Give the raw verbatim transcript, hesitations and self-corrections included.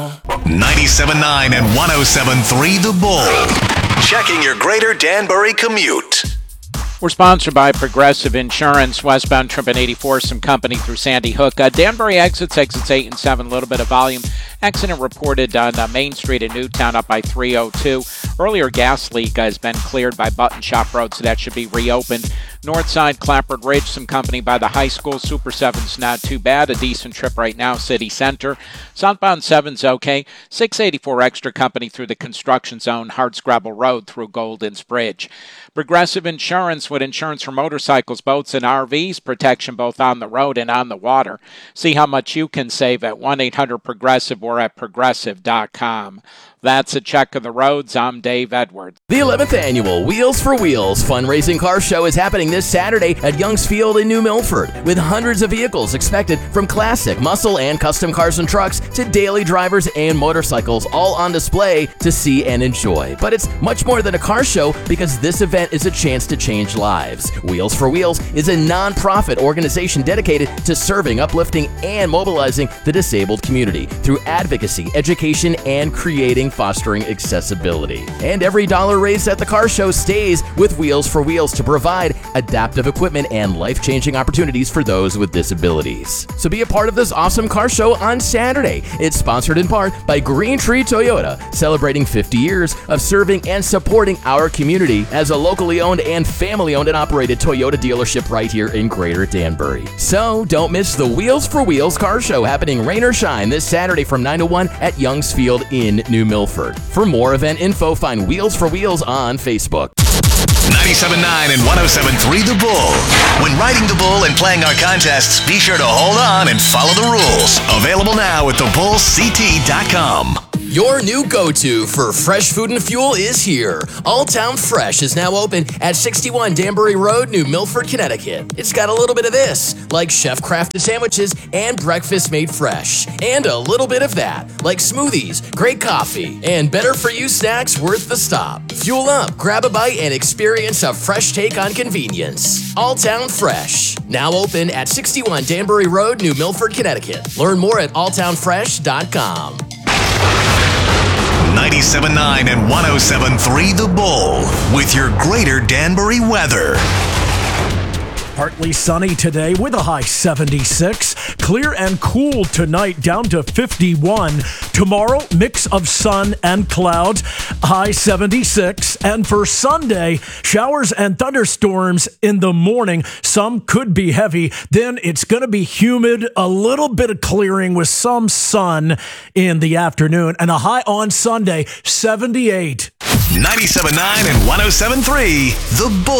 ninety-seven point nine and one oh seven point three The Bull. Checking your greater Danbury commute. We're sponsored by Progressive Insurance, westbound trip in eighty-four, some company through Sandy Hook. Uh, Danbury exits, exits eight and seven, a little bit of volume. Accident reported on uh, Main Street in Newtown up by three oh two. Earlier gas leak has been cleared by Button Shop Road, so that should be reopened. North side, Clapboard Ridge, some company by the high school. Super seven's not too bad. A decent trip right now, City Center. Southbound seven's okay. six eighty-four extra company through the construction zone, Hardscrabble Road through Golden's Bridge. Progressive Insurance with insurance for motorcycles, boats, and R Vs. Protection both on the road and on the water. See how much you can save at one eight hundred progressive or at progressive dot com. That's a check of the roads. I'm Dave Edwards. The eleventh annual Wheels for Wheels fundraising car show is happening this Saturday at Youngs Field in New Milford, with hundreds of vehicles expected from classic, muscle, and custom cars and trucks to daily drivers and motorcycles, all on display to see and enjoy. But it's much more than a car show, because this event is a chance to change lives. Wheels for Wheels is a non-profit organization dedicated to serving, uplifting, and mobilizing the disabled community through advocacy, education, and creating fostering accessibility. And every dollar raised at the car show stays with Wheels for Wheels to provide adaptive equipment and life-changing opportunities for those with disabilities. So be a part of this awesome car show on Saturday. It's sponsored in part by Green Tree Toyota, celebrating fifty years of serving and supporting our community as a locally owned and family-owned and operated Toyota dealership right here in Greater Danbury. So don't miss the Wheels for Wheels car show happening rain or shine this Saturday from nine to one at Youngs Field in New Milford. For more event info, find Wheels for Wheels on Facebook. ninety-seven point nine and one oh seven point three The Bull. When riding the bull and playing our contests, be sure to hold on and follow the rules. Available now at the bull c t dot com. Your new go-to for fresh food and fuel is here. All Town Fresh is now open at sixty-one Danbury Road, New Milford, Connecticut. It's got a little bit of this, like chef-crafted sandwiches and breakfast made fresh. And a little bit of that, like smoothies, great coffee, and better-for-you snacks worth the stop. Fuel up, grab a bite, and experience a fresh take on convenience. All Town Fresh, now open at sixty-one Danbury Road, New Milford, Connecticut. Learn more at all town fresh dot com. ninety-seven point nine and one oh seven point three The Bull with your greater Danbury weather. Partly sunny today with a high seventy-six. Clear and cool tonight, down to fifty-one. Tomorrow, mix of sun and clouds, high seventy-six. And for Sunday, showers and thunderstorms in the morning. Some could be heavy. Then it's going to be humid, a little bit of clearing with some sun in the afternoon. And a high on Sunday, seventy-eight. ninety-seven point nine and one oh seven point three The Bull.